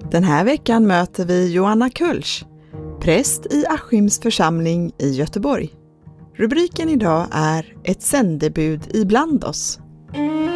Den här veckan möter vi Joanna Kölsch, präst i Askims församling i Göteborg. Rubriken idag är Ett sändebud ibland oss.